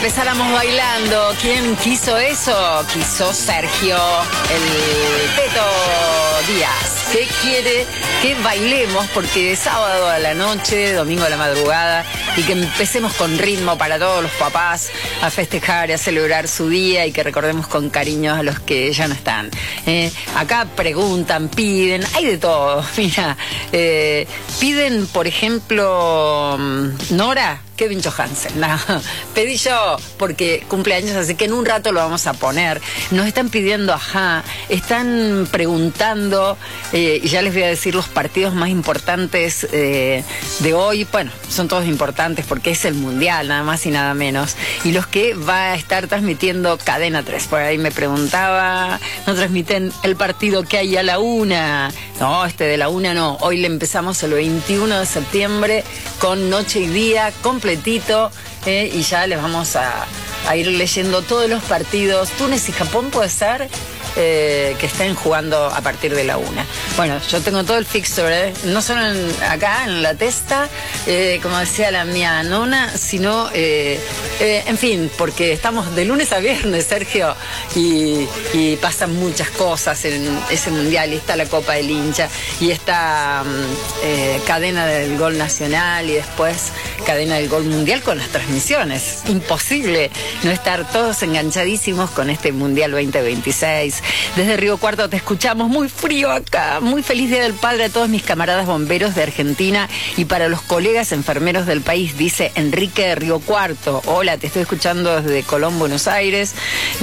Empezáramos bailando. ¿Quién quiso eso? Quiso Sergio, el Teto Díaz. ¿Qué quiere? Que bailemos porque es sábado a la noche, domingo a la madrugada, y que empecemos con ritmo para todos los papás a festejar y a celebrar su día, y que recordemos con cariño a los que ya no están. Acá preguntan, piden, hay de todo. Mira, piden, por ejemplo, Nora, Kevin Johansen. No, pedí yo porque cumpleaños, así que en un rato lo vamos a poner. Nos están pidiendo Ajá, están preguntando, y ya les voy a decir los partidos más importantes de hoy. Bueno, son todos importantes porque es el Mundial, nada más y nada menos. Y los que va a estar transmitiendo Cadena 3. Por ahí me preguntaba, ¿no transmiten el partido que hay a la 1? No, de la 1 no. Hoy le empezamos el 21 de septiembre con Noche y Día completito, y ya les vamos a ir leyendo todos los partidos. Túnez y Japón puede ser que estén jugando a partir de la 1. Bueno, yo tengo todo el fixture, no solo acá en la testa, como decía la mía nona, sino en fin, porque estamos de lunes a viernes, Sergio, y pasan muchas cosas en ese mundial. Y está la Copa del Hincha, y está cadena del gol nacional, y después cadena del gol mundial con las transmisiones. Imposible no estar todos enganchadísimos con este Mundial 2026. Desde Río Cuarto te escuchamos, muy frío acá. Muy feliz Día del Padre a todos mis camaradas bomberos de Argentina y para los colegas enfermeros del país, dice Enrique de Río Cuarto. Hola, te estoy escuchando desde Colón, Buenos Aires.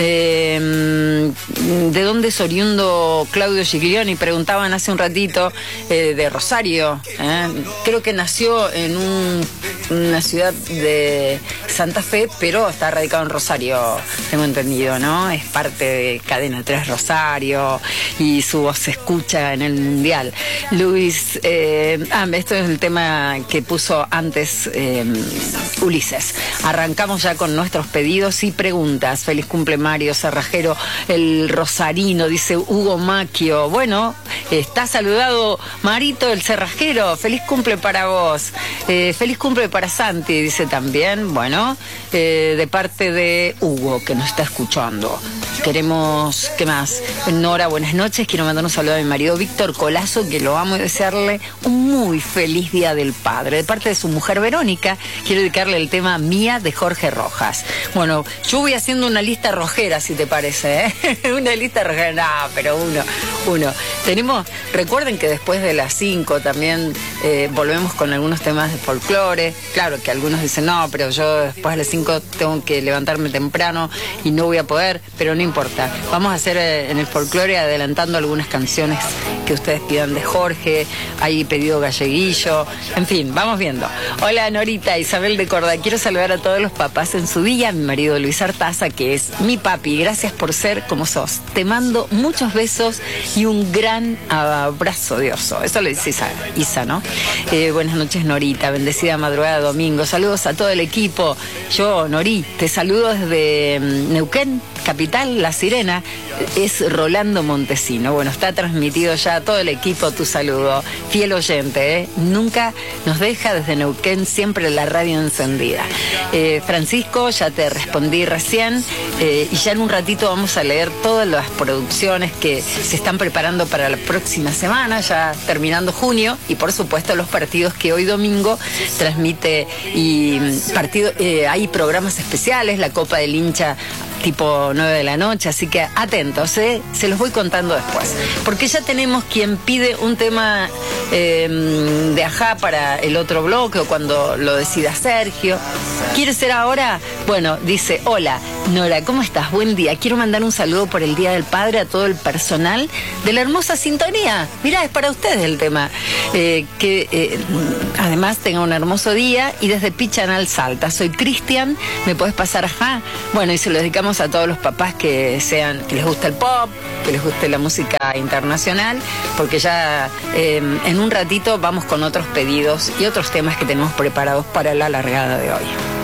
¿De dónde es oriundo Claudio Giglioni? Preguntaban hace un ratito. De Rosario. Creo que nació en una ciudad de Santa Fe, pero está radicado en Rosario, tengo entendido, ¿no? Es parte de Cadena 3 Rosario, y su voz se escucha en el Mundial. Luis, esto es el tema que puso antes Ulises. Arrancamos ya con nuestros pedidos y preguntas. Feliz cumple Mario Cerrajero, el rosarino, dice Hugo Maquio. Bueno, está saludado Marito, el cerrajero. Feliz cumple para vos. Feliz cumple para Santi, dice también. Bueno, de parte de Hugo, que nos está escuchando. Queremos, ¿qué más? Nora, buenas noches. Quiero mandar un saludo a mi marido Víctor Colazo, que lo amo, y desearle un muy feliz Día del Padre. De parte de su mujer Verónica, quiero dedicarle el tema Mía de Jorge Rojas. Bueno, yo voy haciendo una lista rojera, si te parece, una lista rojera, no, pero uno. Recuerden que después de las 5 también volvemos con algunos temas de folclore. Claro que algunos dicen, no, pero yo después de las 5 tengo que levantarme temprano y no voy a poder, pero no importa. Vamos a hacer en el folclore adelantando algunas canciones que ustedes pidan de Jorge. Hay pedido galleguillo, en fin, vamos viendo. Hola Norita, Isabel de Corda. Quiero saludar a todos los papás en su día. Mi marido Luis Artaza, que es mi papi. Gracias por ser como sos. Te mando muchos besos y un gran abrazo de oso. Eso lo dice Isa, ¿no? Buenas noches Norita, bendecida madrugada domingo. Saludos a todo el equipo. Yo, Nori, te saludo desde Neuquén, capital, La Sirena. Es Rolando Montesino. Bueno, está transmitido ya a todo el equipo tu saludo. Fiel oyente, nunca nos deja desde Neuquén, siempre la radio encendida. Francisco, ya te respondí recién, y ya en un ratito vamos a leer todas las producciones que se están preparando para la próxima semana, ya terminando junio, y por supuesto los partidos que hoy domingo transmite, y hay programas especiales, la Copa del Hincha tipo 9 de la noche, así que atentos, se los voy contando después, porque ya tenemos quien pide un tema de Ajá para el otro bloque, o cuando lo decida Sergio. ¿Quiere ser ahora? Bueno, dice, hola Nora, ¿cómo estás? Buen día, quiero mandar un saludo por el Día del Padre a todo el personal de la hermosa sintonía. Mirá, es para ustedes el tema. Que además tenga un hermoso día, y desde Pichanal, Salta. Soy Cristian, ¿me podés pasar Ajá? Bueno, y se lo dedicamos a todos los papás que les gusta el pop, que les guste la música internacional, porque ya en un ratito vamos con otros pedidos y otros temas que tenemos preparados para la largada de hoy.